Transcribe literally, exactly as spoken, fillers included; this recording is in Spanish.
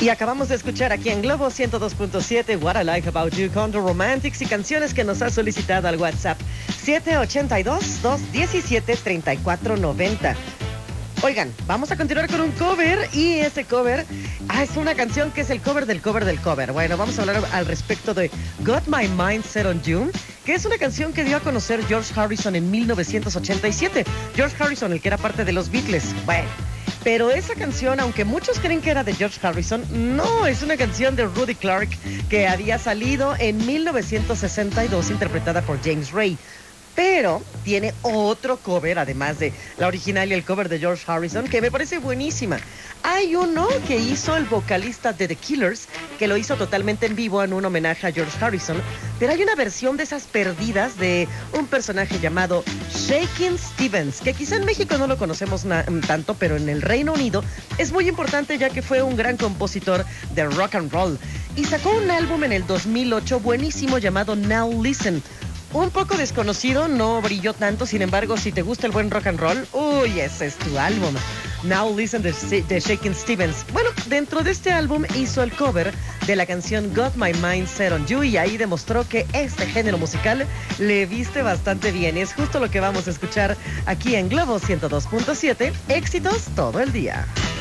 Y acabamos de escuchar aquí en Globo ciento dos punto siete What I Like About You con The Romantics y canciones que nos ha solicitado al WhatsApp siete ocho dos, dos uno siete, tres cuatro nueve cero. Oigan, vamos a continuar con un cover y ese cover ah, es una canción que es el cover del cover del cover. Bueno, vamos a hablar al respecto de Got My Mind Set on You, que es una canción que dio a conocer George Harrison en mil novecientos ochenta y siete. George Harrison, el que era parte de los Beatles. Bueno, pero esa canción, aunque muchos creen que era de George Harrison, no, es una canción de Rudy Clark que había salido en mil novecientos sesenta y dos, interpretada por James Ray. Pero tiene otro cover, además de la original y el cover de George Harrison, que me parece buenísima. Hay uno que hizo el vocalista de The Killers, que lo hizo totalmente en vivo en un homenaje a George Harrison. Pero hay una versión de esas perdidas de un personaje llamado Shakin' Stevens, que quizá en México no lo conocemos tanto, pero en el Reino Unido es muy importante ya que fue un gran compositor de rock and roll. Y sacó un álbum en el dos mil ocho buenísimo llamado Now Listen. Un poco desconocido, no brilló tanto, sin embargo, si te gusta el buen rock and roll, uy, ese es tu álbum. Now Listen de, de Shakin' Stevens. Bueno, dentro de este álbum hizo el cover de la canción Got My Mind Set on You y ahí demostró que este género musical le viste bastante bien. Y es justo lo que vamos a escuchar aquí en Globo ciento dos punto siete. Éxitos todo el día.